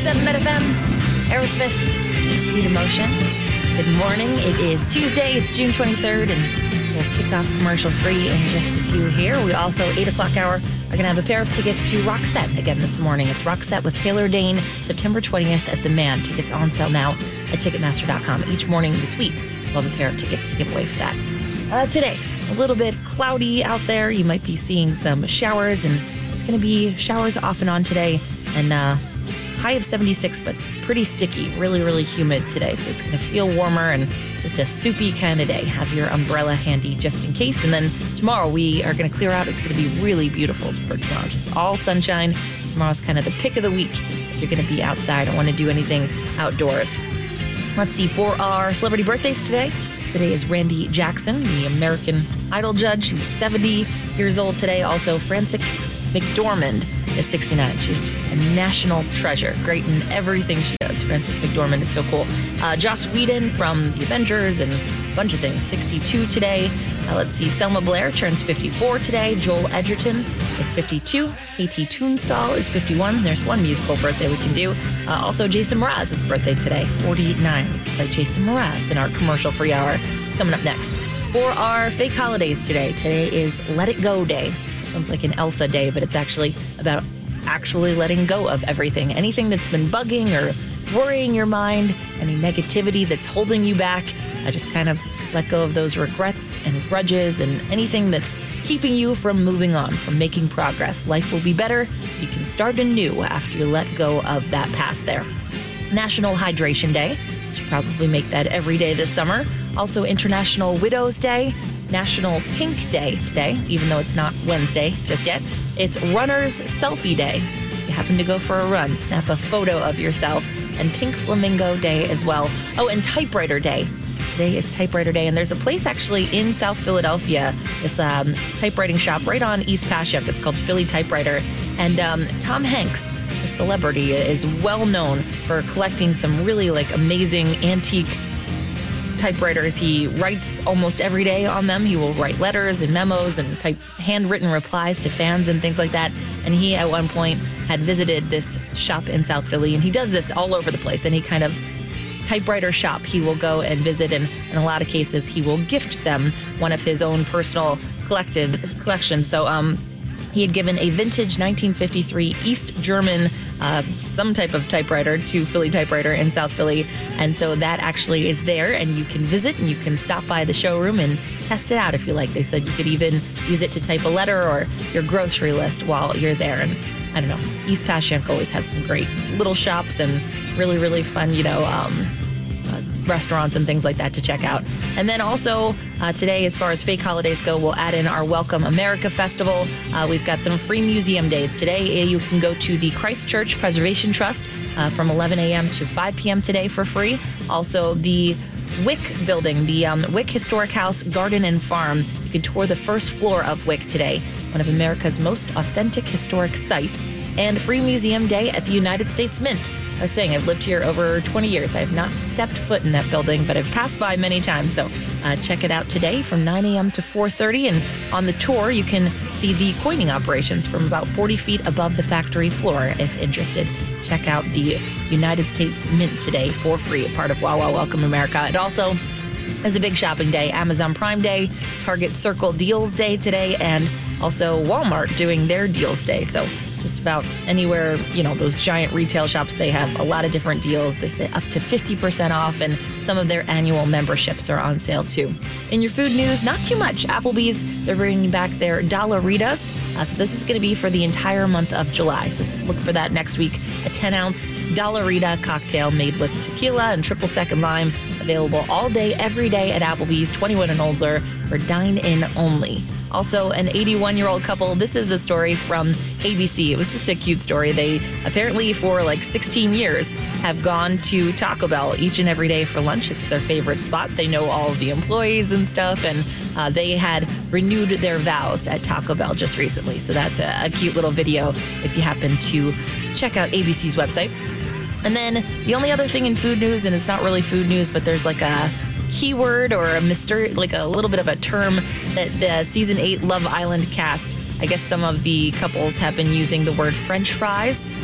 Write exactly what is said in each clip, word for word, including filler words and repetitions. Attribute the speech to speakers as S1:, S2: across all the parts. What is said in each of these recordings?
S1: seven Met F M. Aerosmith, Sweet Emotion. Good morning. It is Tuesday. It's June twenty-third, and we'll kick off commercial free in just a few here. We also, eight o'clock hour, are going to have a pair of tickets to Roxette again this morning. It's Roxette with Taylor Dane, September twentieth at the Man. Tickets on sale now at Ticketmaster dot com. Each morning this week, we'll have a pair of tickets to give away for that. Uh, today, a little bit cloudy out there. You might be seeing some showers, and it's going to be showers off and on today. And uh, high of seventy-six, but pretty sticky, really, really humid today. So it's going to feel warmer and just a soupy kind of day. Have your umbrella handy just in case. And then tomorrow we are going to clear out. It's going to be really beautiful for tomorrow. Just all sunshine. Tomorrow's kind of the pick of the week if you're going to be outside and want to do anything outdoors. Let's see, for our celebrity birthdays today. Today is Randy Jackson, the American Idol judge. She's seventy years old today. Also, Frances McDormand is sixty-nine. She's just a national treasure. Great in everything she does. Frances McDormand is so cool. Uh, Joss Whedon from The Avengers and a bunch of things. sixty-two today. Uh, let's see. Selma Blair turns fifty-four today. Joel Edgerton is fifty-two. Katie Tunstall is fifty-one. There's one musical birthday we can do. Uh, also, Jason Mraz' birthday today. forty-nine. By Jason Mraz in our commercial free hour. Coming up next. For our fake holidays today. Today is Let It Go Day. Sounds like an Elsa day, but it's actually about actually letting go of everything. Anything that's been bugging or worrying your mind, any negativity that's holding you back, I just kind of let go of those regrets and grudges and anything that's keeping you from moving on, from making progress. Life will be better. You can start anew after you let go of that past there. National Hydration Day. Should probably make that every day this summer. Also International Widows Day. National Pink Day today, even though it's not Wednesday just yet. It's Runner's Selfie Day. If you happen to go for a run, snap a photo of yourself. And Pink Flamingo Day as well. Oh, and Typewriter Day. Today is Typewriter Day, and there's a place actually in South Philadelphia, this um, typewriting shop right on East Passyunk. It's called Philly Typewriter. And um, Tom Hanks, a celebrity, is well known for collecting some really like amazing antique typewriters. He writes almost every day on them. He will write letters and memos and type handwritten replies to fans and things like that. And he at one point had visited this shop in South Philly, and he does this all over the place. And he kind of typewriter shop he will go and visit, and in a lot of cases he will gift them one of his own personal collected collection. So um he had given a vintage nineteen fifty-three East German, uh, some type of typewriter to Philly Typewriter in South Philly. And so that actually is there, and you can visit and you can stop by the showroom and test it out if you like. They said you could even use it to type a letter or your grocery list while you're there. And I don't know, East Passyunk always has some great little shops and really, really fun, you know, um, uh, restaurants and things like that to check out. And then also uh, today, as far as fake holidays go, we'll add in our Welcome America Festival. Uh, we've got some free museum days today. You can go to the Christchurch Preservation Trust uh, from eleven a.m. to five p.m. today for free. Also, the Wick building, the um, Wick Historic House, Garden and Farm. You can tour the first floor of Wick today, one of America's most authentic historic sites. And free museum day at the United States Mint. I was saying, I've lived here over twenty years. I have not stepped foot in that building, but I've passed by many times. So uh, check it out today from nine a.m. to four thirty. And on the tour, you can see the coining operations from about forty feet above the factory floor if interested. Check out the United States Mint today for free, a part of Wow Wow Welcome America. It also is a big shopping day. Amazon Prime Day, Target Circle Deals Day today, and also Walmart doing their Deals Day. So just about anywhere, you know, those giant retail shops, they have a lot of different deals. They say up to fifty percent off, and some of their annual memberships are on sale too. In your food news, not too much. Applebee's, they're bringing back their Dollaritas. Uh, so this is going to be for the entire month of July. So look for that next week. A ten ounce Dollarita cocktail made with tequila and triple sec and lime. Available all day, every day at Applebee's, twenty-one and older, for dine-in only. Also, an eighty-one-year-old couple. This is a story from A B C. It was just a cute story. They apparently, for like sixteen years, have gone to Taco Bell each and every day for lunch. It's their favorite spot. They know all of the employees and stuff, and uh, they had renewed their vows at Taco Bell just recently. So that's a, a cute little video if you happen to check out A B C's website. And then the only other thing in food news, and it's not really food news, but there's like a keyword or a mystery, like a little bit of a term that the season eight Love Island cast, I guess some of the couples have been using the word French fries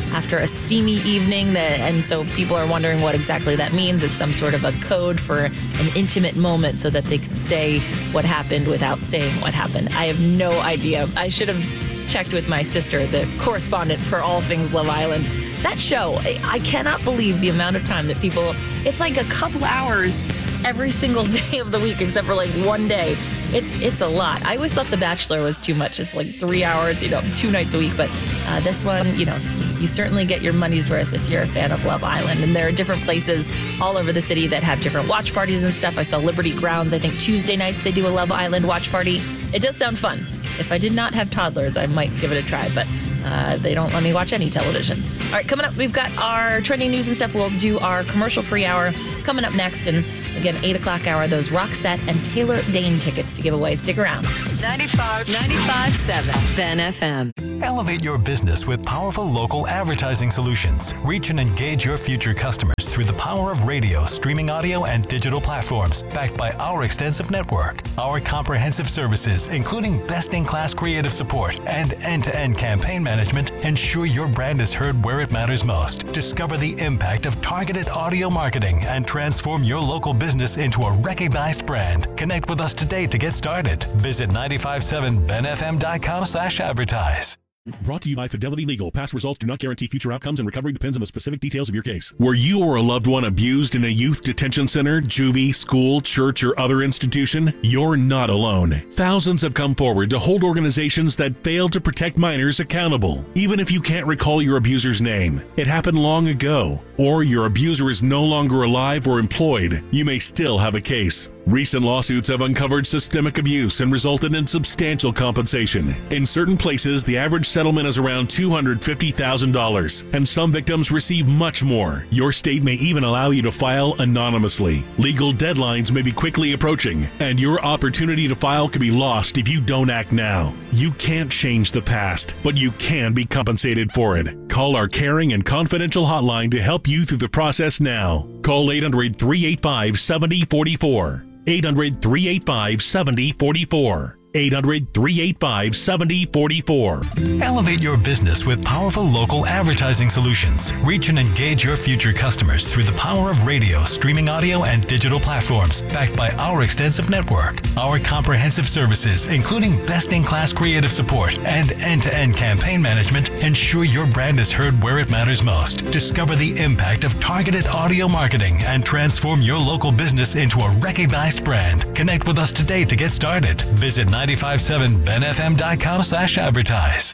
S1: after a steamy evening. That, and so people are wondering what exactly that means. It's some sort of a code for an intimate moment so that they can say what happened without saying what happened. I have no idea. I should have checked with my sister, the correspondent for all things Love Island. That show, I, I cannot believe the amount of time that people, it's like a couple hours every single day of the week, except for like one day. It, it's a lot. I always thought The Bachelor was too much. It's like three hours, you know, two nights a week. But uh, this one, you know, you certainly get your money's worth if you're a fan of Love Island. And there are different places all over the city that have different watch parties and stuff. I saw Liberty Grounds. I think Tuesday nights they do a Love Island watch party. It does sound fun. If I did not have toddlers, I might give it a try. But uh, they don't let me watch any television. All right, coming up, we've got our trending news and stuff. We'll do our commercial-free hour coming up next. And again, eight o'clock hour, those Roxette and Taylor Dane tickets to give away. Stick around.
S2: ninety-five, ninety-five point seven, Ben F M.
S3: Elevate your business with powerful local advertising solutions. Reach and engage your future customers through the power of radio, streaming audio, and digital platforms, backed by our extensive network. Our comprehensive services, including best-in-class creative support and end-to-end campaign management, ensure your brand is heard where it matters most. Discover the impact of targeted audio marketing and transform your local business into a recognized brand. Connect with us today to get started. Visit nine five seven ben f m dot com slash advertise.
S4: Brought to you by Fidelity Legal. Past results do not guarantee future outcomes, and recovery depends on the specific details of your case. Were you or a loved one abused in a youth detention center, juvie, school, church, or other institution? You're not alone. Thousands have come forward to hold organizations that fail to protect minors accountable. Even if you can't recall your abuser's name, it happened long ago, or your abuser is no longer alive or employed, you may still have a case. Recent lawsuits have uncovered systemic abuse and resulted in substantial compensation. In certain places, the average settlement is around two hundred fifty thousand dollars, and some victims receive much more. Your state may even allow you to file anonymously. Legal deadlines may be quickly approaching, and your opportunity to file could be lost if you don't act now. You can't change the past, but you can be compensated for it. Call our caring and confidential hotline to help you through the process now. Call eight hundred, three eight five, seven zero four four. eight hundred, three eight five, seven zero four four. eight hundred, three eight five, seven zero four four.
S3: Elevate your business with powerful local advertising solutions. Reach and engage your future customers through the power of radio, streaming audio, and digital platforms, backed by our extensive network. Our comprehensive services, including best-in-class creative support and end-to-end campaign management, ensure your brand is heard where it matters most. Discover the impact of targeted audio marketing and transform your local business into a recognized brand. Connect with us today to get started. Visit nine five seven ben f m dot com slash advertise.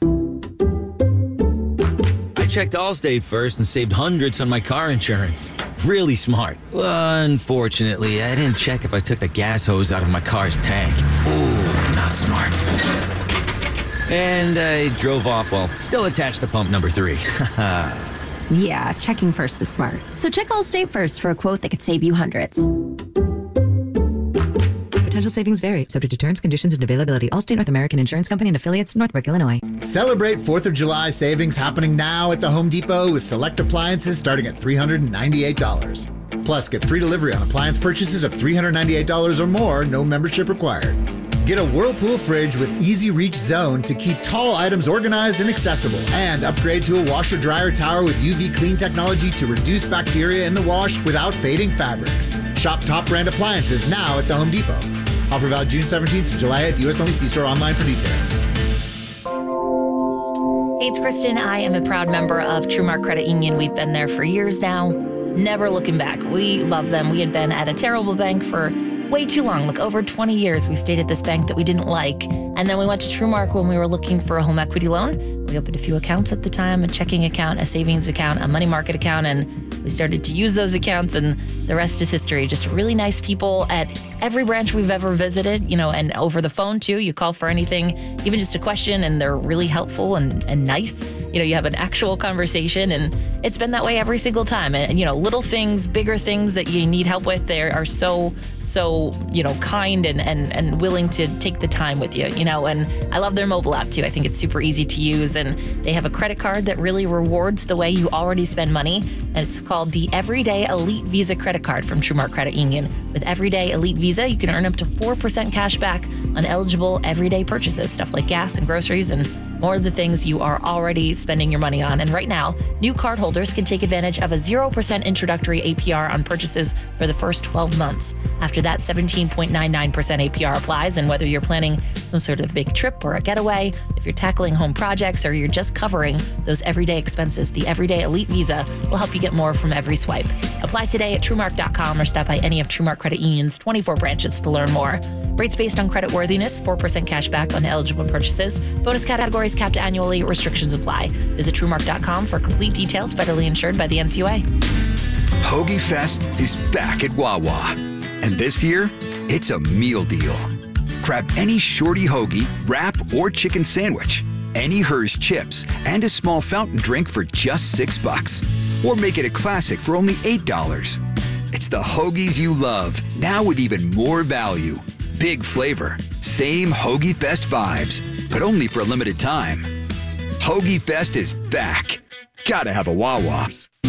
S5: I checked Allstate first and saved hundreds on my car insurance. Really smart. Unfortunately, I didn't check if I took the gas hose out of my car's tank. Ooh, not smart. And I drove off while still attached to pump number three.
S6: Yeah, checking first is smart. So check Allstate first for a quote that could save you hundreds.
S7: Potential savings vary, subject to terms, conditions, and availability. Allstate North American Insurance Company and affiliates, Northbrook, Illinois.
S8: Celebrate fourth of July savings happening now at the Home Depot with select appliances starting at three hundred ninety-eight dollars. Plus, get free delivery on appliance purchases of three hundred ninety-eight dollars or more, no membership required. Get a Whirlpool fridge with Easy Reach Zone to keep tall items organized and accessible. And upgrade to a washer-dryer tower with U V clean technology to reduce bacteria in the wash without fading fabrics. Shop top brand appliances now at the Home Depot. Offer valid June seventeenth to July eighth. U S only. See store online for details.
S1: Hey, it's Kristen. I am a proud member of TrueMark Credit Union. We've been there for years now. Never looking back. We love them. We had been at a terrible bank for way too long, like over twenty years. We stayed at this bank that we didn't like. And then we went to TrueMark when we were looking for a home equity loan. We opened a few accounts at the time, a checking account, a savings account, a money market account, and we started to use those accounts, and the rest is history. Just really nice people at every branch we've ever visited, you know, and over the phone too. You call for anything, even just a question, and they're really helpful and, and nice. You know, you have an actual conversation, and it's been that way every single time. And, you know, little things, bigger things that you need help with, they are so, so, you know, kind and, and, and willing to take the time with you, you know, and I love their mobile app too. I think it's super easy to use, and they have a credit card that really rewards the way you already spend money. And it's called the Everyday Elite Visa Credit Card from TrueMark Credit Union. With Everyday Elite Visa, you can earn up to four percent cash back on eligible everyday purchases, stuff like gas and groceries, and more of the things you are already spending your money on. And right now, new cardholders can take advantage of a zero percent introductory A P R on purchases for the first twelve months. After that, seventeen point nine nine percent A P R applies. And whether you're planning some sort of big trip or a getaway, if you're tackling home projects, or you're just covering those everyday expenses, the Everyday Elite Visa will help you get more from every swipe. Apply today at TrueMark dot com or stop by any of TrueMark Credit Union's twenty-four branches to learn more. Rates based on credit worthiness, four percent cash back on eligible purchases. Bonus categories capped annually. Restrictions apply. Visit TrueMark dot com for complete details. Federally insured by the N C U A.
S9: Hoagie Fest is back at Wawa. And this year, it's a meal deal. Grab any shorty hoagie, wrap, or chicken sandwich, any Hers chips, and a small fountain drink for just six bucks. Or make it a classic for only eight dollars. It's the hoagies you love, now with even more value. Big flavor, same Hoagie Fest vibes, but only for a limited time. Hoagie Fest is back. Gotta have a Wawa.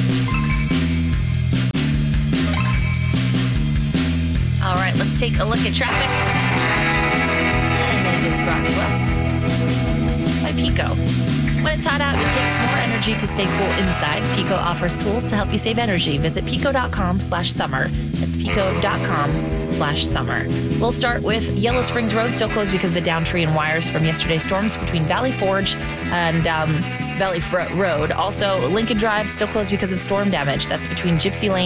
S1: All right, let's take a look at traffic. And it is brought to us by Pico. When it's hot out, it takes more energy to stay cool inside. Pico offers tools to help you save energy. Visit pico dot com slash summer. That's pico dot com slash summer. We'll start with Yellow Springs Road, still closed because of a downed tree and wires from yesterday's storms between Valley Forge and um, Valley Road. Also, Lincoln Drive still closed because of storm damage. That's between Gypsy Lane